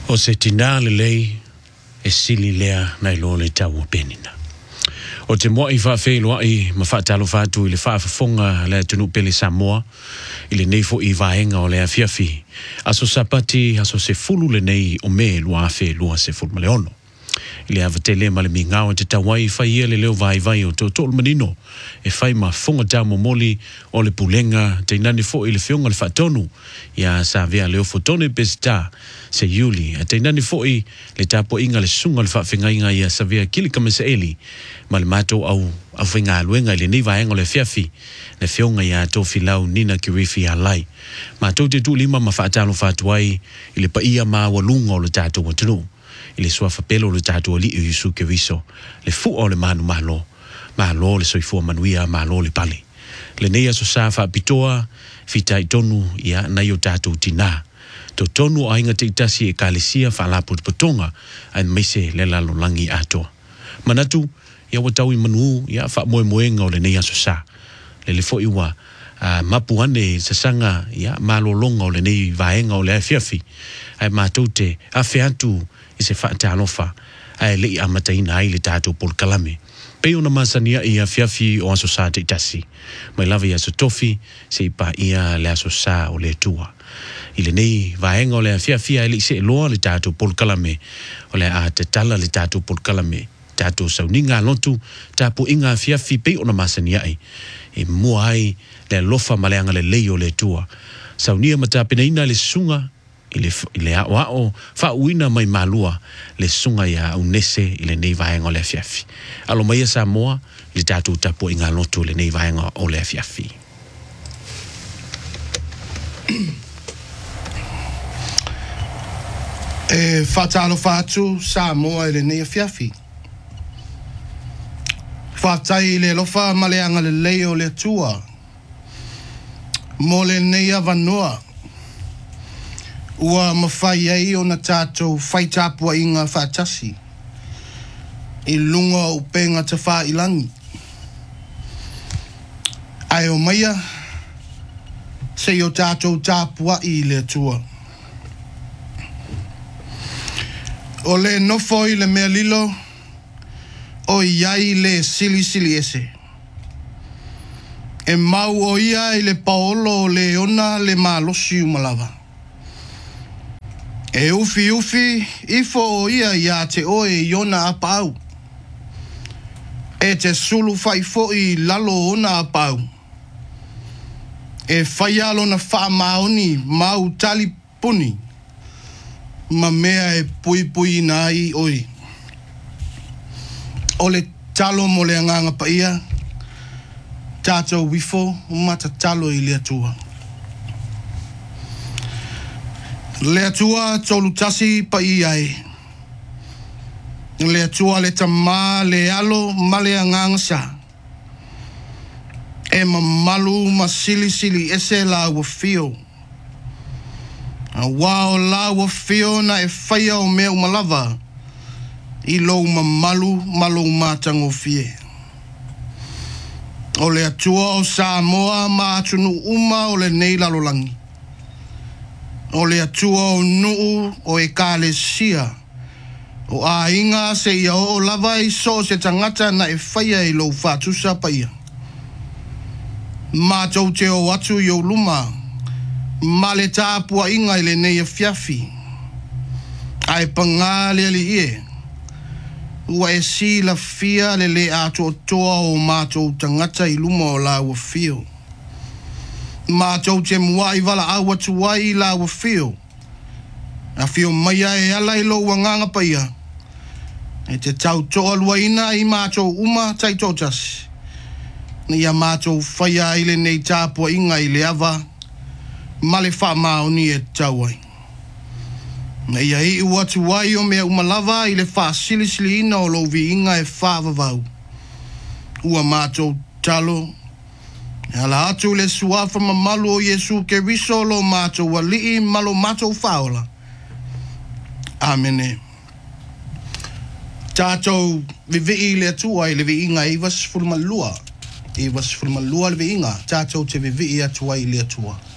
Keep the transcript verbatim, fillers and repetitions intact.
O se tina le lei e sili lea na ilo le tau penina. O te moa i whawhi loa i ma whaatalo whātu i le whaafafonga le tunu pele Samoa i le neifo i vaenga o le awhiawhi. Aso sapati aso se fulu le nei o me lua awhi lua se fulu ma le ono. I le avatele ma le mingao te tawai whaia le leo vai vai o tō tōlu manino e whai ma fonga tau momoli o le pulenga te inani fo i le whionga le whaatonu ia sa vea leo fotone pesta se yuli a te inani fo i le tapo inga le sunga le whaafengainga ia sa vea kilika mesa eli ma le mato au au whinga aluenga i le nei vaenga o le whiawhi le whionga ia tō filau nina ki rifi a lai ma tō te tū lima ma whaatalo whaatuai i le paia ma walunga o le tātou watunu i le sua whapelo le tātua li i Isu ke viso, le fu o le manu malo, malo le soifua manuia, malo le pali. Le neia so sa whapitoa, fita i tonu ia nei o tātou tina. To tonu a inga te itasi e kālesia whalapu te patonga, ai meise le lalo langi atoa. Manatu, ia watau i manu, ia wha moe moenga o le neia so sa. Le le fo iwa, uh, mapuane sa sanga, ia malo longa o le nei vaenga o le awhiawhi, ai mātou te awhi atu, i se whaatalofa ai lei amataina ai le tātou pol kalame. Pei ona masania i a whiawhi o aso sa te itasi. Mai lava i aso tofi se ipa ia le aso sa o le tua. I le nei vaenga o le whiawhi ai lei se loa le tātou pol kalame o le a te tala le tātou pol kalame. Tātou sauninga lotu tāpo inga whiawhi pei ona masania ai. E mua ai le lofa maleanga le lei o le tua. Saunia matapena ina le sunga i le, le ao ao whauina mai malua le sunga ia unese i le nei vaenga o le awhiawhi. Alo mai a Samoa, le tātou tapo i ngā lotu le nei vaenga o le awhiawhi. E whatalo whātu Samoa i le nei awhiawhi. Whātai le lofa maleanga le lei o le tua. Mo le nei avanua. Ua mawhai ai o na tātou whaitapua i ngā whātasi. I lunga o penga te whā ilangi. Ai o maia, se o tātou tāpua i le tua. O le nofo i le mea lilo, o iai le sili sili ese. E mau o ia i le paolo o le ona le malosi umalawa. E ufi ufi, ifo o ia ia te oe iona apau. E te sulu fai fo i lalo ona apau. E fai alo na wha maoni mau tali puni. Ma mea e pui pui na ai oi. O le talo mo le anganga pa ia. Tātou wifo, mata talo i le atua. Le atua tolu tasi pa i ai. Le atua le tamā le alo ma le anganga sa. E ma malu ma sili sili ese la ua fio. A wao la ua fio na e whaia o mea umalava. I lou ma malu malu mātango fie. O le atua o Samoa ma atunu uma o le nei lalolangi. O le atua o nuu o e kālesia. O a inga se ia o lava i so se tangata na e whaia i lou whātusa pa ia. Mātou te o atu i o luma. Ma le tāpua inga i le nei a whiawhi. Ai pangā le ali ie. Ua e si la fia le le ato toa o mātou tangata i luma o la ua fio. Mātou te mua i wala awa tuai i la ua fio. A fio maia e ala i lo wanganga pa ia. E te tau toa luaina i mātou uma taitotas. Ni a mātou whaia i le nei tāpua inga i le ava. Ma le wha maoni e tauai. Na ia i ua tuai o mea umalava i le wha sili sili ina o lo vi inga e wha vavau. Ua mātou talo. Ala atu le suafa mamalu o Yesu ke riso lo mātou walii malo mātou whaola. Amene. Tātou vivi le atua i le vi inga i was fulmalua. I was fulmalua le vi inga. Tātou te vivi i atua i le atua.